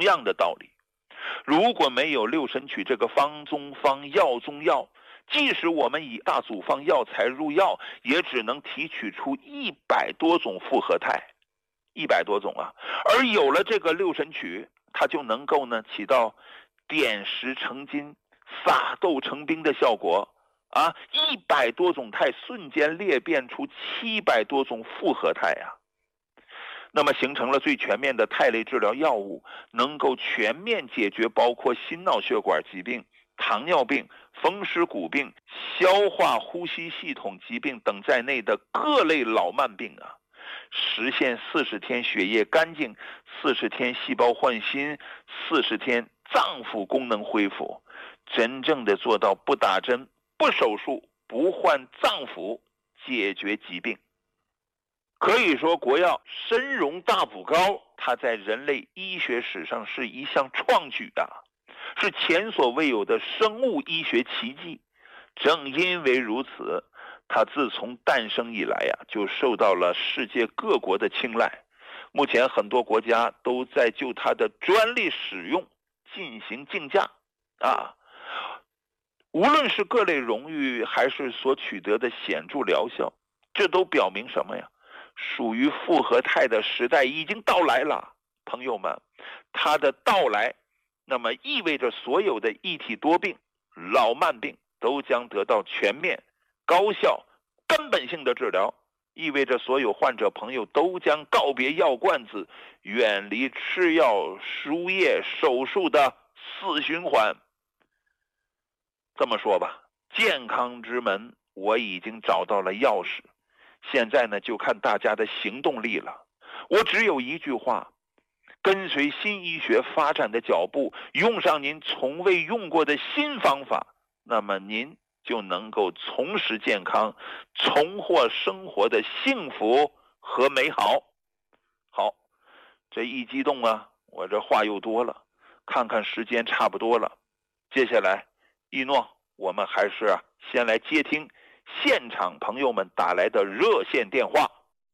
样的道理，如果没有六神曲这个方中方药中药，即使我们以大组方药材入药，也只能提取出100多种复合态，100多种啊。而有了这个六神曲，它就能够呢起到点石成金、撒豆成兵的效果啊！100多种态瞬间裂变出700多种复合态啊！那么形成了最全面的肽类治疗药物，能够全面解决包括心脑血管疾病、糖尿病、风湿骨病、消化呼吸系统疾病等在内的各类老慢病啊，实现40天血液干净、40天细胞换新、40天脏腑功能恢复，真正的做到不打针、不手术、不换脏腑，解决疾病。可以说国药参茸大补膏，它在人类医学史上是一项创举啊，是前所未有的生物医学奇迹。正因为如此，它自从诞生以来啊，就受到了世界各国的青睐。目前很多国家都在就它的专利使用进行竞价啊。无论是各类荣誉，还是所取得的显著疗效，这都表明什么呀？属于复合态的时代已经到来了，朋友们，它的到来，那么意味着所有的一体多病、老慢病都将得到全面、高效、根本性的治疗，意味着所有患者朋友都将告别药罐子，远离吃药、输液、手术的死循环。这么说吧，健康之门我已经找到了钥匙，现在呢就看大家的行动力了。我只有一句话，跟随新医学发展的脚步，用上您从未用过的新方法，那么您就能够重拾健康，重获生活的幸福和美好。好，这一激动啊，我这话又多了，看看时间差不多了，接下来一诺，我们还是先来接听现场朋友们打来的热线电话。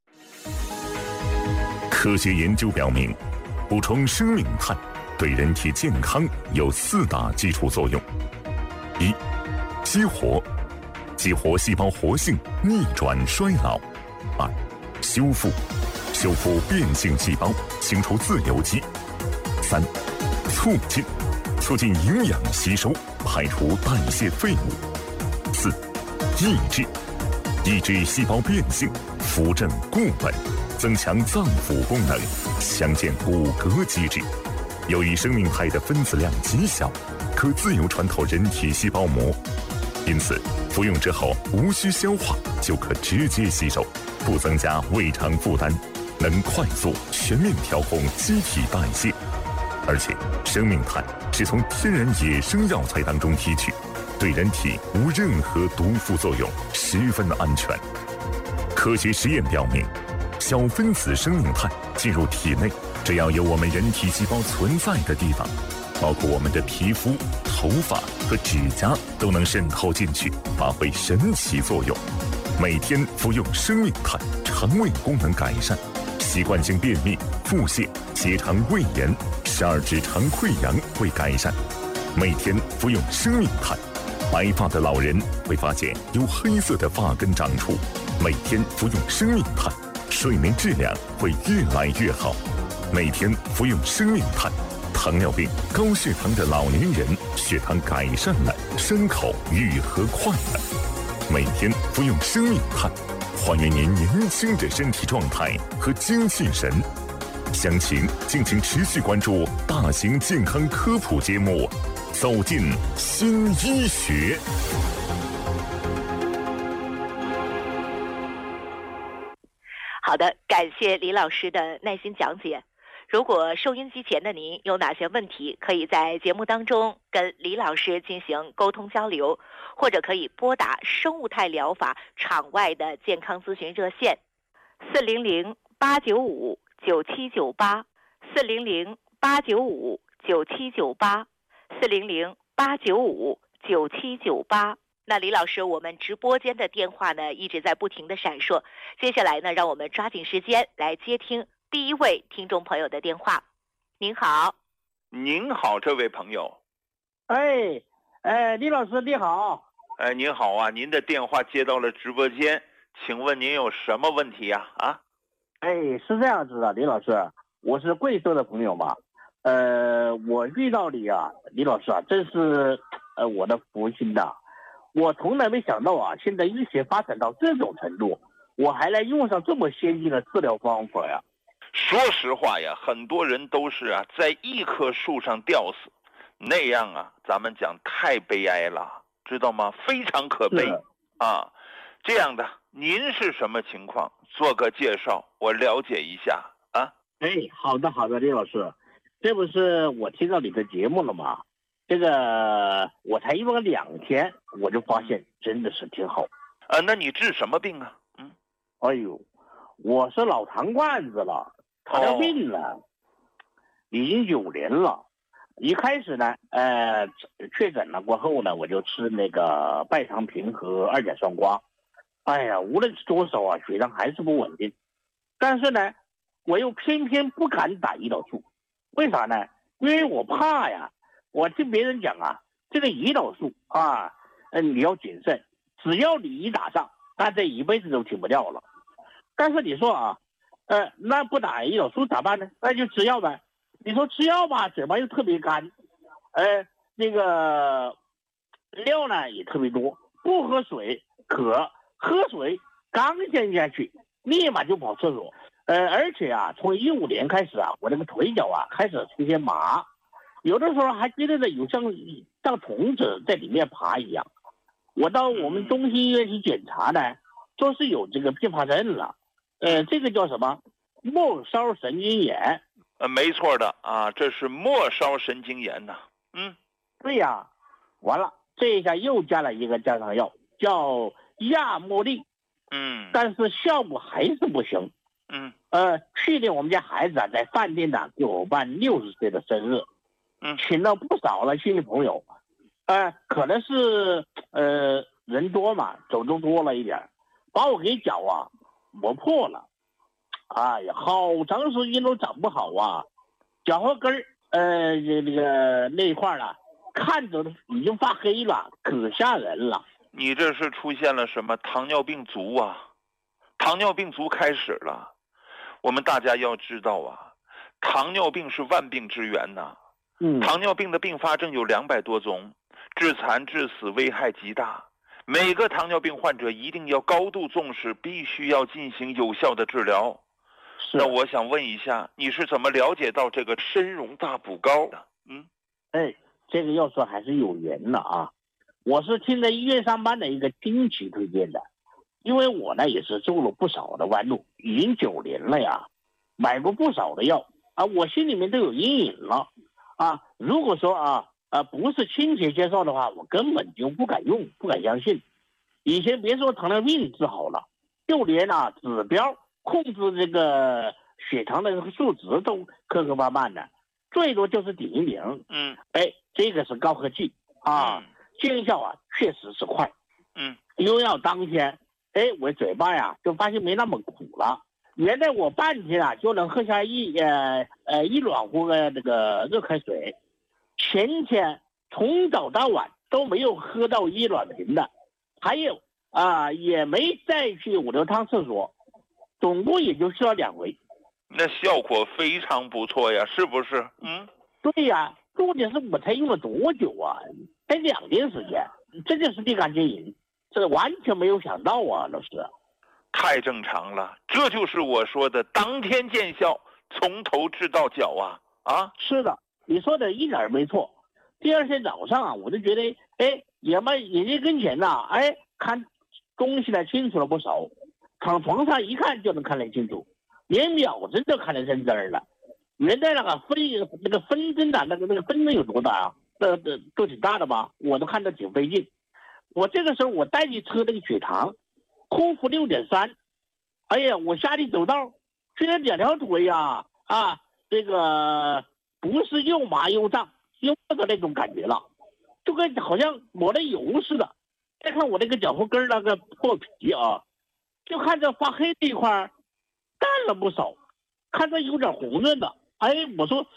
科学研究表明，补充生命肽对人体健康有4大基础作用：一、激活细胞活性，逆转衰老；二、修复变性细胞，清除自由基；三、促进营养吸收，排除代谢废物；四、抑制细胞变性，扶正固本，增强脏腑功能，强健骨骼机制。由于生命肽的分子量极小，可自由穿透人体细胞膜，因此服用之后无需消化就可直接吸收，不增加胃肠负担，能快速全面调控机体代谢。而且生命肽是从天然野生药材当中提取，对人体无任何毒副作用，十分安全。科学实验表明，小分子生命肽进入体内，只要有我们人体细胞存在的地方，包括我们的皮肤、头发和指甲，都能渗透进去，发挥神奇作用。每天服用生命肽，肠胃功能改善，习惯性便秘、腹泻、结肠胃炎、十二指肠溃疡会改善。每天服用生命肽，白发的老人会发现有黑色的发根长出。每天服用生命肽，睡眠质量会越来越好。每天服用生命肽，糖尿病、高血糖的老年人血糖改善了，伤口愈合快了。每天服用生命肽，还原您年轻的身体状态和精气神。详情敬请持续关注大型健康科普节目《走进新医学》。 好的，感谢李老师的耐心讲解。如果收音机前的您有哪些问题，可以在节目当中跟李老师进行沟通交流，或者可以拨打生物肽疗法场外的健康咨询热线400-895-9798 400-895-9798 400-895-9798。那李老师，我们直播间的电话呢一直在不停的闪烁，接下来呢，让我们抓紧时间来接听第一位听众朋友的电话。您好。 您好，这位朋友。 李老师你好。 您好啊，您的电话接到了直播间，请问您有什么问题呀？ 是这样子的，李老师，我是贵州的朋友嘛。我遇到你啊，李老师啊，真是我的福星呐。我从来没想到啊，现在医学发展到这种程度，我还能用上这么先进的治疗方法呀。 说实话呀，很多人都是在一棵树上吊死，那样咱们讲太悲哀了，知道吗？非常可悲啊。这样的，您是什么情况？做个介绍，我了解一下啊。 好的，李老师，这不是我听到你的节目了吗？这个我才用了2天，我就发现真的是挺好。 那你治什么病啊？ 我是老糖罐子了，糖尿病了，已经9年了。一开始呢，确诊了过后呢，我就吃那个拜糖平和2甲双胍。无论吃多少啊，血糖还是不稳定。但是呢，我又偏偏不敢打胰岛素，为啥呢？因为我怕呀。我听别人讲啊，这个胰岛素啊，你要谨慎，只要你一打上，那这一辈子都停不掉了。但是你说啊，那不打胰岛素咋办呢？那就吃药呗。你说吃药吧，嘴巴又特别干，那个料呢也特别多，不喝水渴，喝水刚陷下去，立马就跑厕所。而且啊，从15年开始啊，我这个腿脚啊开始出现麻。有的时候还觉得有像虫子在里面爬一样。我到我们中心医院去检查呢，说是有这个并发症了。这个叫什么？末梢神经炎。 没错的啊，这是末梢神经炎呐。 对呀，完了，这一下又加了一个降糖药，叫亚莫利。但是效果还是不行。去年我们家孩子在饭店给我办60岁的生日。请了不少了亲戚朋友，可能是人多嘛，走动多了一点，把我给脚磨破了。好长时间都长不好啊，脚后跟那一块了，看着已经发黑了，可吓人了。 你这是出现了什么糖尿病足啊？糖尿病足开始了。我们大家要知道糖尿病是万病之源呐。糖尿病的并发症有200多种，致残致死，危害极大。每个糖尿病患者一定要高度重视，必须要进行有效的治疗。那我想问一下，你是怎么了解到这个参茸大补膏的？ 这个要说还是有缘的啊。我是听在医院上班的一个亲戚推荐的，因为我呢也是走了不少的弯路，已经9年了呀，买过不少的药我心里面都有阴影了。如果说不是亲戚介绍的话，我根本就不敢用，不敢相信。以前别说糖尿病治好了，就连指标控制这个血糖的这个数值都磕磕绊绊的，最多就是顶一顶。这个是高科技见效确实是快。用药当天，我嘴巴就发现没那么苦了。原来我半天就能喝下一暖壶的这个热开水，前天从早到晚都没有喝到1暖瓶的，还有也没再去5流汤厕所，总共也就去了2回。 那效果非常不错呀，是不是？ 对呀，重点是我才用了多久才2年时间，这就是立竿见影，这完全没有想到老师。 太正常了，这就是我说的当天见效，从头治到脚是的，你说的一点没错。第二天早上我就觉得眼睛跟前看东西清楚了不少，躺床上一看就能看得清楚，连秒针都看得真真了。原来那个分针那个分针有多大都挺大的吧，我都看得挺费劲。我这个时候我带你测那个血糖，空腹6.3，我下地走道，虽然2条腿这个不是又麻又胀又饿的那种感觉了，就跟好像抹了油似的。再看我那个脚后跟那个破皮就看着发黑这一块淡了不少，看着有点红润的。我说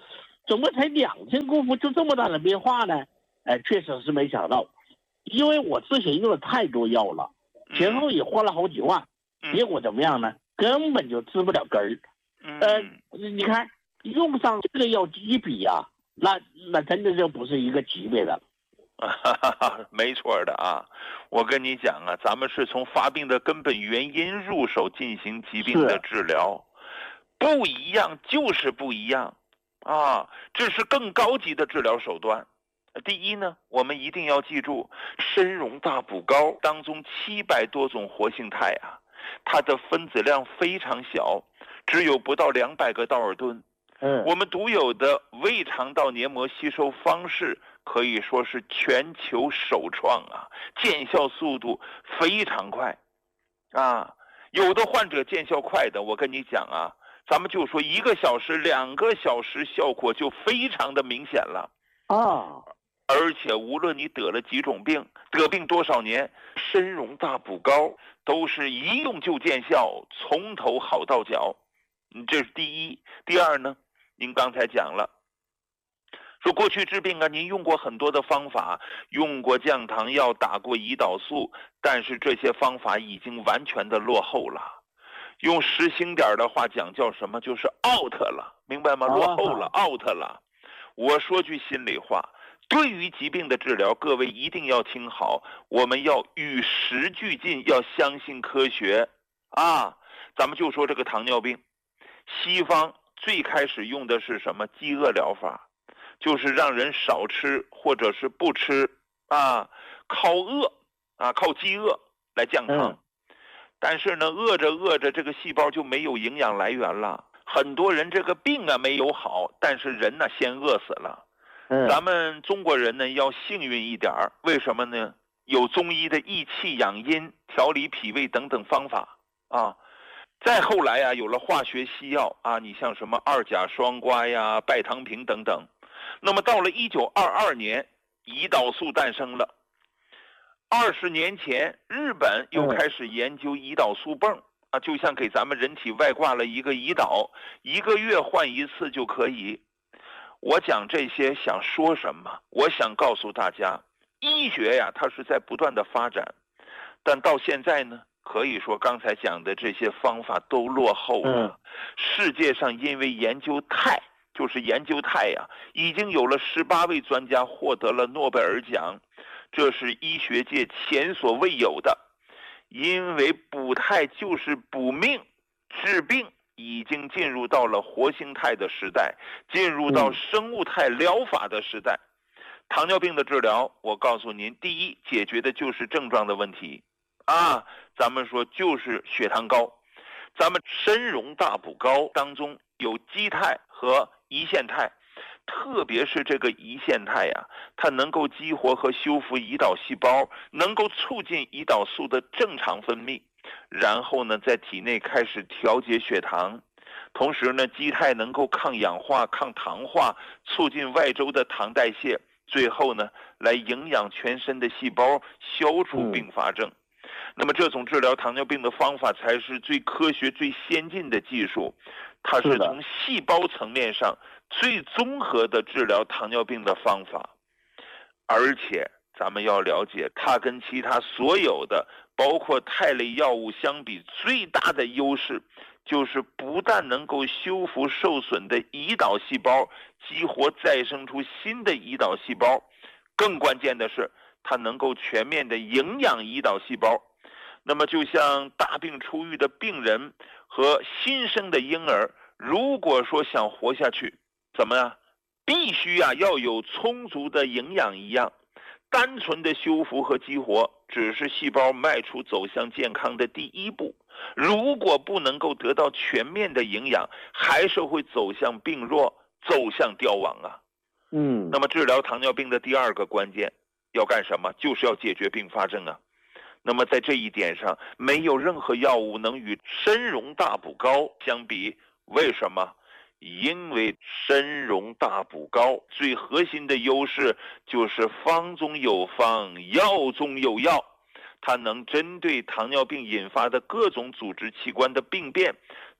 怎么才2天功夫就这么大的变化呢？确实是没想到，因为我之前用了太多药了，前后也花了好几万，结果怎么样呢？根本就治不了根儿。你看用上这个药一比啊，那真的就不是一个级别的。 没错的啊，我跟你讲啊，咱们是从发病的根本原因入手进行疾病的治疗，不一样就是不一样啊，这是更高级的治疗手段。第一呢，我们一定要记住，参茸大补膏当中700多种活性肽啊，它的分子量非常小，只有不到200个道尔顿。我们独有的胃肠道黏膜吸收方式可以说是全球首创啊，见效速度非常快啊。有的患者见效快的，我跟你讲啊，咱们就说1个小时、2个小时，效果就非常的明显了啊。而且无论你得了几种病，得病多少年，参茸大补膏都是一用就见效，从头好到脚。这是第一。第二呢，您刚才讲了，说过去治病啊，您用过很多的方法，用过降糖药，打过胰岛素，但是这些方法已经完全的落后了。用实心点的话讲叫什么？就是 out 了，明白吗？落后了 out 了。我说句心里话，对于疾病的治疗，各位一定要听好，我们要与时俱进，要相信科学啊。咱们就说这个糖尿病，西方最开始用的是什么？饥饿疗法，就是让人少吃或者是不吃啊，靠饿啊，靠饥饿来降糖。但是呢，饿着饿着，这个细胞就没有营养来源了。很多人这个病啊没有好，但是人呢先饿死了。咱们中国人呢要幸运一点，为什么呢？有中医的益气养阴、调理脾胃等等方法啊。再后来啊，有了化学西药啊，你像什么2甲双胍呀、拜糖平等等。那么到了1922年，胰岛素诞生了。20年前，日本又开始研究胰岛素泵啊，就像给咱们人体外挂了一个胰岛，1个月换1次就可以。我讲这些想说什么？我想告诉大家，医学呀，它是在不断的发展，但到现在呢，可以说刚才讲的这些方法都落后了。世界上因为研究肽，就是研究肽呀，已经有了18位专家获得了诺贝尔奖，这是医学界前所未有的。因为补肽就是补命，治病已经进入到了活性肽的时代，进入到生物肽疗法的时代。糖尿病的治疗，我告诉您，第一，解决的就是症状的问题啊，咱们说就是血糖高。咱们参茸大补膏当中有肌肽和胰腺肽，特别是这个胰腺肽呀，它能够激活和修复胰岛细胞，能够促进胰岛素的正常分泌，然后呢，在体内开始调节血糖。同时呢，肌肽能够抗氧化、抗糖化，促进外周的糖代谢，最后呢，来营养全身的细胞，消除并发症。那么这种治疗糖尿病的方法才是最科学、最先进的技术，它是从细胞层面上最综合的治疗糖尿病的方法。而且咱们要了解，它跟其他所有的包括肽类药物相比，最大的优势就是不但能够修复受损的胰岛细胞，激活再生出新的胰岛细胞，更关键的是它能够全面的营养胰岛细胞。那么就像大病初愈的病人和新生的婴儿，如果说想活下去，怎么样？必须要有充足的营养一样，单纯的修复和激活只是细胞迈出走向健康的第一步，如果不能够得到全面的营养，还是会走向病弱，走向凋亡啊。那么治疗糖尿病的第二个关键要干什么？就是要解决并发症啊。那么在这一点上，没有任何药物能与参茸大补膏相比。为什么？因为参茸大补膏最核心的优势就是方中有方，药中有药，它能针对糖尿病引发的各种组织器官的病变，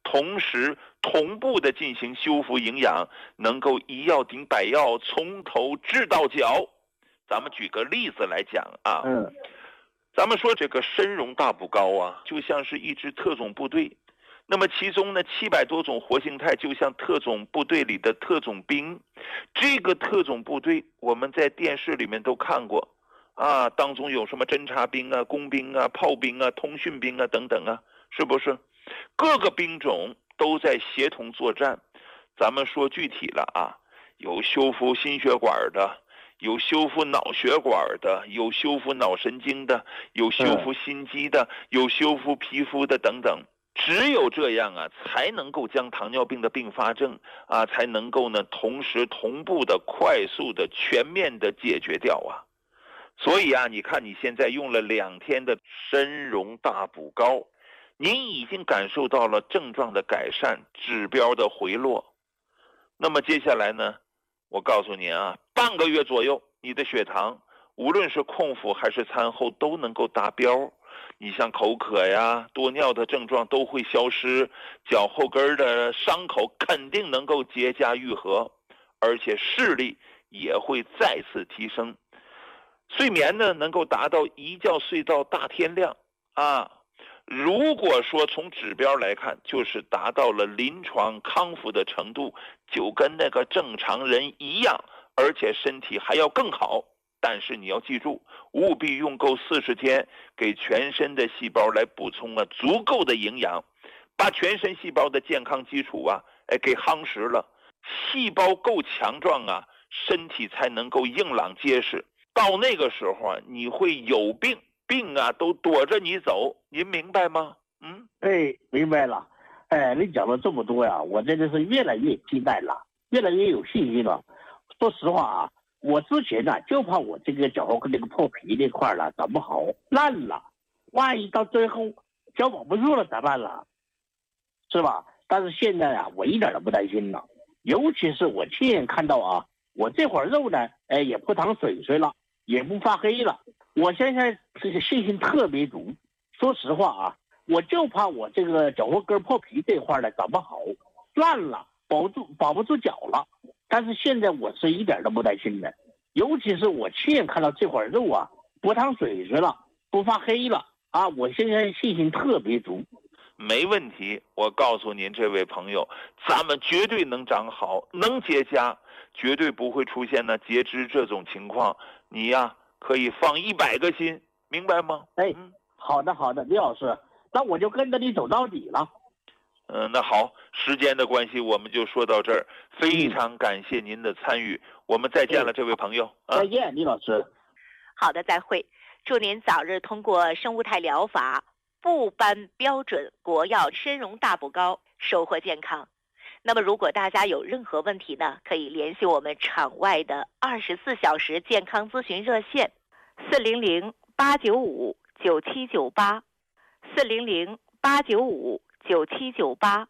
同时同步的进行修复营养，能够一药顶百药，从头治到脚。咱们举个例子来讲啊，咱们说这个参茸大补膏啊，就像是一支特种部队，那么其中呢700多种活性肽就像特种部队里的特种兵。这个特种部队我们在电视里面都看过啊，当中有什么侦察兵啊、工兵啊、炮兵啊、通讯兵啊等等啊，是不是？各个兵种都在协同作战。咱们说具体了啊，有修复心血管的，有修复脑血管的，有修复脑神经的，有修复心肌的，有修复皮肤的等等。只有这样啊，才能够将糖尿病的并发症啊，才能够呢同时同步的、快速的、全面的解决掉啊。所以啊，你看你现在用了2天的参茸大补膏，您已经感受到了症状的改善，指标的回落。那么接下来呢，我告诉您啊，半个月左右，你的血糖无论是空腹还是餐后都能够达标。你像口渴呀、多尿的症状都会消失，脚后跟的伤口肯定能够结痂愈合，而且视力也会再次提升。睡眠呢能够达到一觉睡到大天亮啊。如果说从指标来看，就是达到了临床康复的程度，就跟那个正常人一样，而且身体还要更好。但是你要记住，务必用够40天，给全身的细胞来补充了足够的营养，把全身细胞的健康基础啊，给夯实了。细胞够强壮啊，身体才能够硬朗结实。到那个时候啊，你会有病啊都躲着你走，您明白吗？ 明白了。你讲了这么多呀，我真的是越来越期待了，越来越有信心了。说实话啊，我之前呢就怕我这个脚后跟这个破皮这块了长不好烂了，万一到最后脚保不住了咋办了，是吧？但是现在啊，我一点都不担心了，尤其是我亲眼看到啊，我这会儿肉呢，也不淌水水了，也不发黑了，我现在这个信心特别足。说实话啊，我就怕我这个脚后跟破皮这块呢长不好烂了，保不住脚了。但是现在我是一点都不担心的，尤其是我亲眼看到这块肉啊不淌水水了，不发黑了啊，我现在信心特别足。 没问题，我告诉您这位朋友，咱们绝对能长好，能结痂，绝对不会出现呢截肢这种情况。你呀可以放100个心，明白吗？ 好的，李老师，那我就跟着你走到底了。 那好，时间的关系我们就说到这儿，非常感谢您的参与，我们再见了，这位朋友。 再见，李老师。 好的，再会。祝您早日通过生物态疗法部颁标准国药参茸大补膏，收获健康。那么如果大家有任何问题呢，可以联系我们场外的24小时健康咨询热线400-895-9798 400-895-9798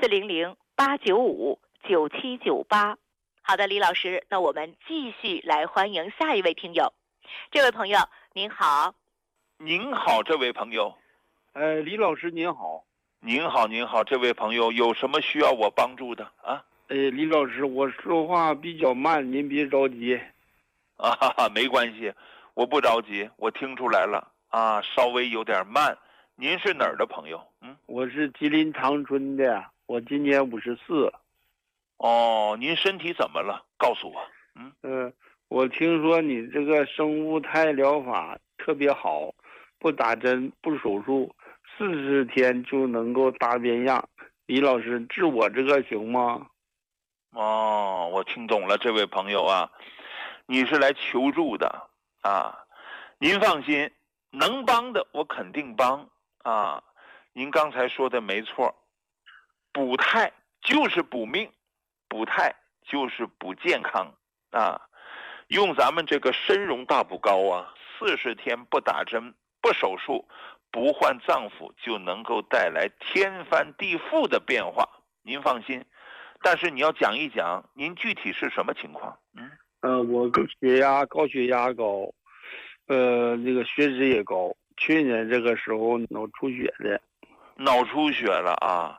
400-895-9798。好的，李老师，那我们继续来欢迎下一位听友。这位朋友您好。 您好，这位朋友。 李老师您好。 您好，这位朋友有什么需要我帮助的啊？ 李老师，我说话比较慢，您别着急。 没关系，我不着急，我听出来了啊，稍微有点慢。您是哪儿的朋友？ 我是吉林长春的，我今年54。 哦，您身体怎么了？告诉我。 我听说你这个生物态疗法特别好，不打针不手术，40天就能够大变样。李老师治我这个行吗？ 哦，我听懂了，这位朋友啊，你是来求助的啊。您放心，能帮的我肯定帮啊。您刚才说的没错，补态就是补命，补态就是补健康啊。用咱们这个参茸大补膏啊，40天不打针不手术不换脏腑，就能够带来天翻地覆的变化，您放心。但是你要讲一讲您具体是什么情况？ 我高血压高，那个血脂也高，去年这个时候脑出血的。 脑出血了啊？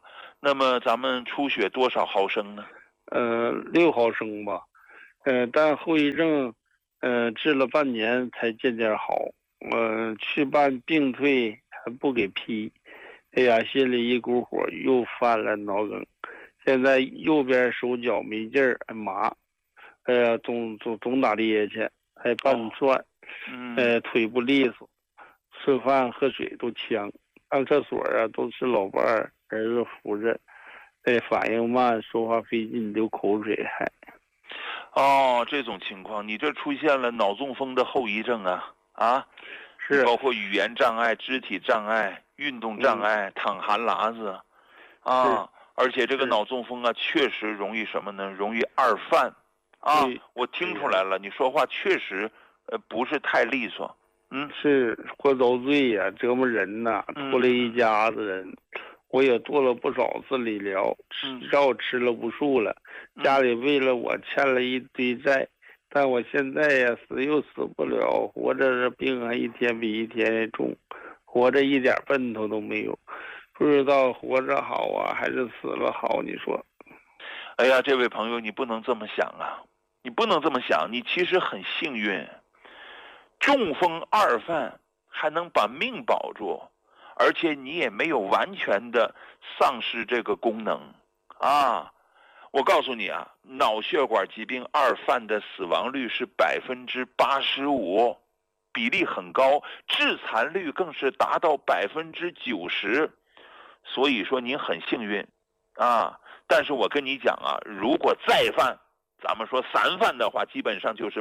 那么咱们出血多少毫升呢 ？6毫升吧。但后遗症，治了半年才渐渐好。去办病退还不给批，哎呀，心里一股火，又犯了脑梗。现在右边手脚没劲儿，麻，哎呀，总打趔趄，还拌转，腿不利索，吃饭喝水都呛，上厕所啊都是老伴儿子扶着，反应慢，说话费劲，流口水还。 这种情况，你这出现了脑中风的后遗症啊， 是包括语言障碍、肢体障碍、运动障碍、淌含喇子啊，而且这个脑中风确实容易什么呢？容易二犯啊。我听出来了，你说话确实不是太利索。 是活遭罪呀，折磨人呐，拖累一家子人。我也做了不少次理疗，药吃了无数了，家里为了我欠了一堆债，但我现在呀死又死不了，活着这病一天比一天重，活着一点奔头都没有，不知道活着好还是死了好，你说？ 哎呀，这位朋友，你不能这么想你不能这么想，你其实很幸运，中风二犯还能把命保住。而且你也没有完全的丧失这个功能我告诉你脑血管疾病二犯的死亡率是85%，比例很高，致残率更是达到90%。所以说您很幸运但是我跟你讲如果再犯，咱们说3犯的话，基本上就是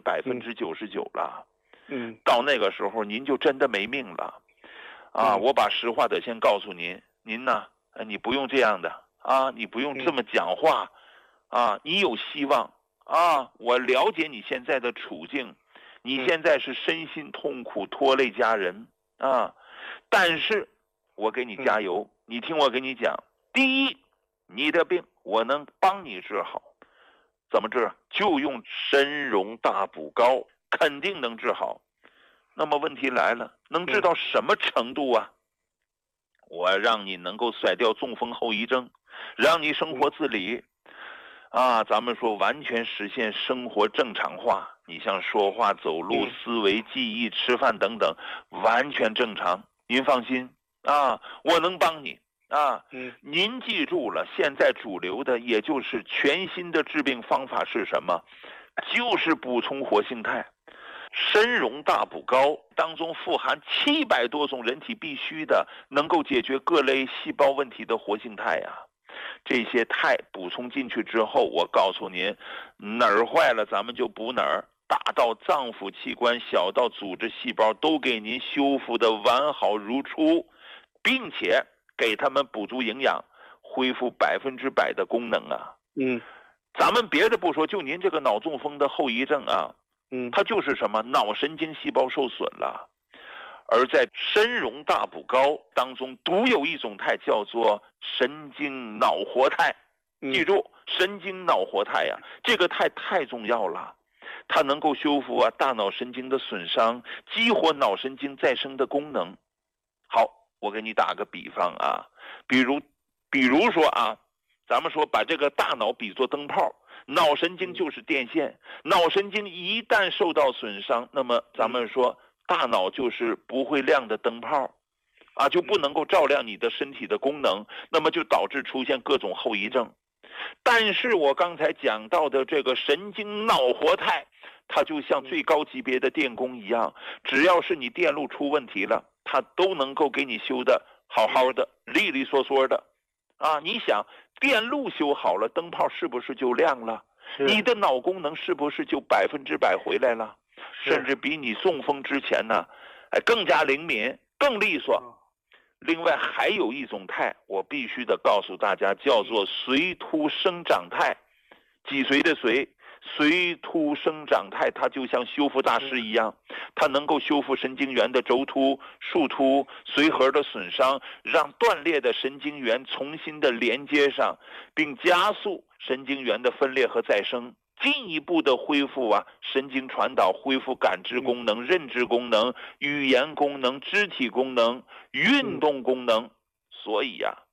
99%了。到那个时候您就真的没命了。我把实话得先告诉您呢，你不用这样的你不用这么讲话你有希望我了解你现在的处境，你现在是身心痛苦，拖累家人但是我给你加油，你听我跟你讲，第一，你的病我能帮你治好，怎么治？就用参茸大补膏，肯定能治好。那么问题来了，能治到什么程度我让你能够甩掉中风后遗症，让你生活自理咱们说完全实现生活正常化，你像说话走路思维记忆吃饭等等完全正常，您放心我能帮你您记住了，现在主流的也就是全新的治病方法是什么？就是补充活性肽。参茸大补膏当中富含700多种人体必须的能够解决各类细胞问题的活性肽这些肽补充进去之后，我告诉您，哪儿坏了咱们就补哪儿，大到脏腑器官，小到组织细胞，都给您修复的完好如初，并且给他们补足营养，恢复100%的功能咱们别的不说，就您这个脑中风的后遗症它就是什么？脑神经细胞受损了。而在参茸大补膏当中独有一种肽叫做神经脑活肽，记住神经脑活肽这个肽太重要了，它能够修复大脑神经的损伤，激活脑神经再生的功能。好，我给你打个比方比如说咱们说把这个大脑比作灯泡，脑神经就是电线，脑神经一旦受到损伤，那么咱们说大脑就是不会亮的灯泡就不能够照亮你的身体的功能，那么就导致出现各种后遗症。但是我刚才讲到的这个神经脑活肽，它就像最高级别的电工一样，只要是你电路出问题了，它都能够给你修的好好的，利利索索的你想电路修好了，灯泡是不是就亮了？你的脑功能是不是就100%回来了？甚至比你中风之前呢更加灵敏，更利索。另外还有一种肽，我必须得告诉大家，叫做髓突生长肽，脊髓的髓，髓突生长肽，它就像修复大师一样，它能够修复神经元的轴突、树突、髓核的损伤，让断裂的神经元重新的连接上，并加速神经元的分裂和再生，进一步的恢复神经传导，恢复感知功能、认知功能、语言功能、肢体功能、运动功能。所以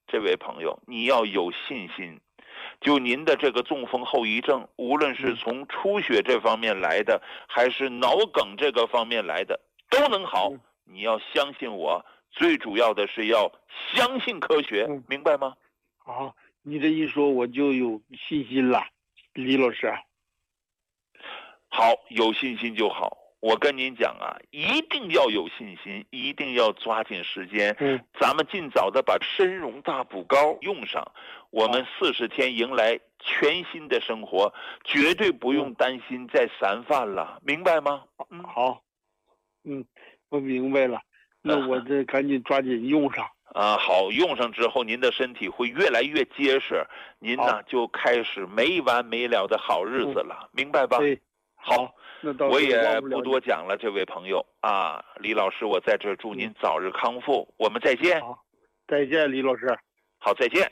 这位朋友，你要有信心。就您的这个中风后遗症，无论是从出血这方面来的，还是脑梗这个方面来的，都能好。你要相信我，最主要的是要相信科学，明白吗？ 好，你这一说我就有信心了，李老师。 好，有信心就好。我跟您讲啊，一定要有信心，一定要抓紧时间。咱们尽早的把参茸大补膏用上，我们40天迎来全新的生活，绝对不用担心再散犯了，明白吗？ 好，我明白了，那我这赶紧抓紧用上。 好，用上之后，您的身体会越来越结实，您呢就开始没完没了的好日子了，明白吧？ 对， 好。我也不多讲了，这位朋友啊，李老师，我在这祝您早日康复，我们再见。 好，再见，李老师。 好，再见。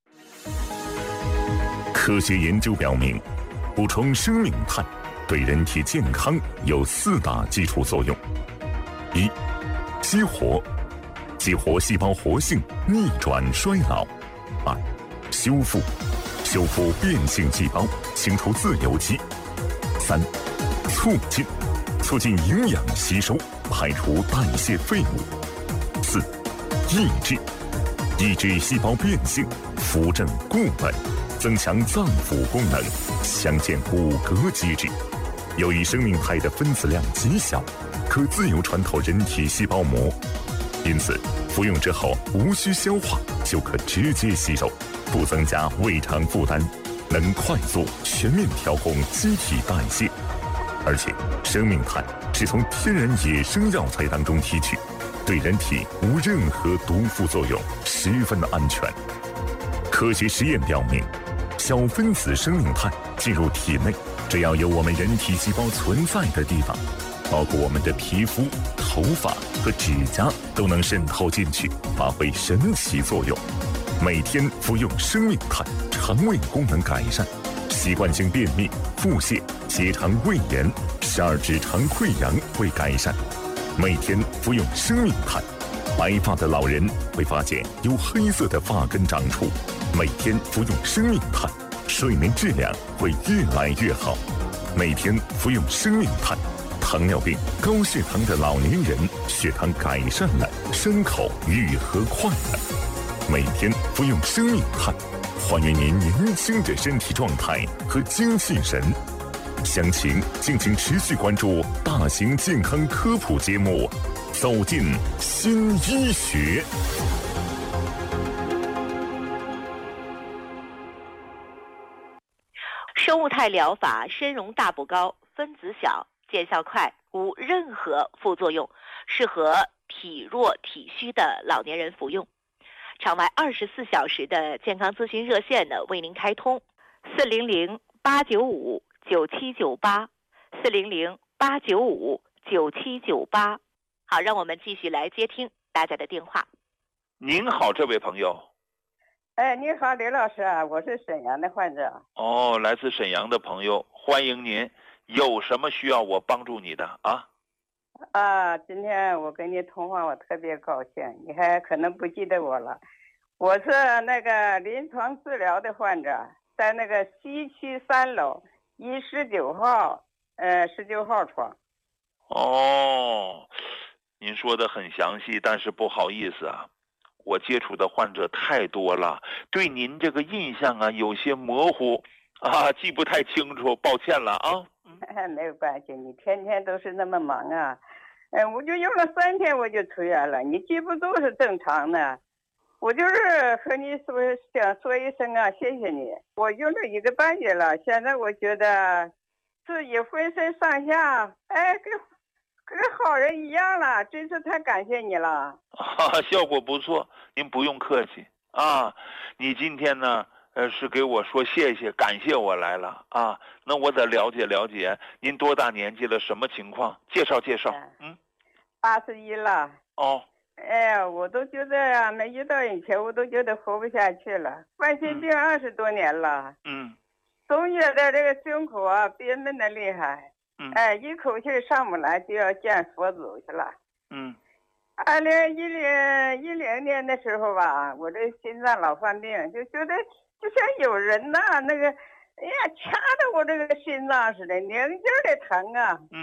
科学研究表明，补充生命碳对人体健康有4大基础作用：一、激活细胞活性，逆转衰老；二、修复变性细胞，清除自由基；三、促进营养吸收，排除代谢废物；四、抑制细胞变性，扶正固本，增强脏腑功能，强健骨骼机制。由于生命态的分子量极小，可自由穿透人体细胞膜，因此服用之后无需消化就可直接吸收，不增加胃肠负担，能快速全面调控机体代谢。而且生命碳是从天然野生药材当中提取，对人体无任何毒副作用，十分安全。科学实验表明，小分子生命碳进入体内，只要有我们人体细胞存在的地方，包括我们的皮肤、头发和指甲，都能渗透进去，发挥神奇作用。每天服用生命碳，肠胃功能改善，习惯性便秘、腹泻、结肠胃炎、十二指肠溃疡会改善。每天服用生命碳，白发的老人会发现有黑色的发根长出。每天服用生命碳，睡眠质量会越来越好。每天服用生命碳，糖尿病、高血糖的老年人血糖改善了，伤口愈合快了。每天服用生命碳，还原您年轻的身体状态和精气神。详情敬请持续关注大型健康科普节目《走进新医学》。 生物态疗法参茸大补膏，分子小，见效快，无任何副作用，适合体弱体虚的老年人服用。场外24小时的健康咨询热线呢为您开通，400-895-9798，400-895-9798。好，让我们继续来接听大家的电话。 您好，这位朋友。 你好，刘老师，我是沈阳的患者。 哦，来自沈阳的朋友，欢迎您。有什么需要我帮助你的啊？ 今天我跟你通话，我特别高兴。你还可能不记得我了，我是那个临床治疗的患者，在那个西区3楼119号，19号床。 哦，您说的很详细，但是不好意思啊，我接触的患者太多了，对您这个印象啊有些模糊啊，记不太清楚，抱歉了啊。 没有关系，你天天都是那么忙啊。我就用了3天我就出院了，你记不住是正常的。我就是和你想说一声啊，谢谢你。我用了1个半月了，现在我觉得自己浑身上下跟好人一样了，真是太感谢你了。 效果不错，您不用客气啊。你今天呢是给我说谢谢感谢我来了啊，那我得了解了解您多大年纪了，什么情况，介绍介绍。 81了。 哦。 我都觉得没遇到以前我都觉得活不下去了，冠心病20多年了。总觉得这个胸口啊憋闷的厉害。一口气上不来就要见佛祖去了。 2010年的时候吧，我这心脏老犯病，就觉得就像有人呐，那个，哎呀，掐着我这个心脏似的，拧劲儿的疼啊。